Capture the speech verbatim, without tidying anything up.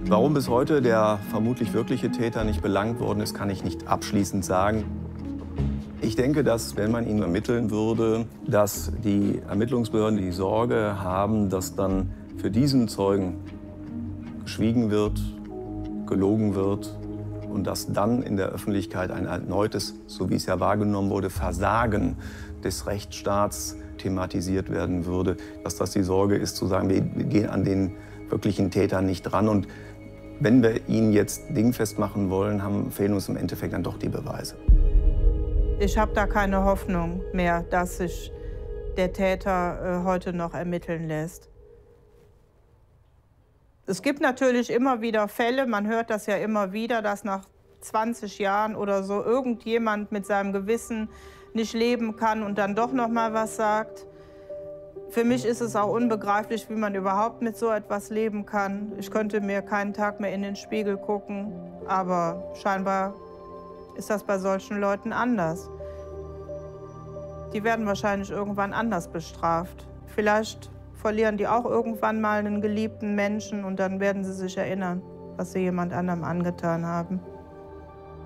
Warum bis heute der vermutlich wirkliche Täter nicht belangt worden ist, kann ich nicht abschließend sagen. Ich denke, dass, wenn man ihn ermitteln würde, dass die Ermittlungsbehörden die Sorge haben, dass dann für diesen Zeugen geschwiegen wird, gelogen wird und dass dann in der Öffentlichkeit ein erneutes, so wie es ja wahrgenommen wurde, Versagen des Rechtsstaats thematisiert werden würde. Dass das die Sorge ist, zu sagen, wir gehen an den wirklichen Täter nicht dran. Und wenn wir ihn jetzt dingfest machen wollen, haben, fehlen uns im Endeffekt dann doch die Beweise. Ich habe da keine Hoffnung mehr, dass sich der Täter äh, heute noch ermitteln lässt. Es gibt natürlich immer wieder Fälle, man hört das ja immer wieder, dass nach zwanzig Jahren oder so irgendjemand mit seinem Gewissen nicht leben kann und dann doch noch mal was sagt. Für mich ist es auch unbegreiflich, wie man überhaupt mit so etwas leben kann. Ich könnte mir keinen Tag mehr in den Spiegel gucken, aber scheinbar ist das bei solchen Leuten anders. Die werden wahrscheinlich irgendwann anders bestraft. Vielleicht verlieren die auch irgendwann mal einen geliebten Menschen und dann werden sie sich erinnern, was sie jemand anderem angetan haben.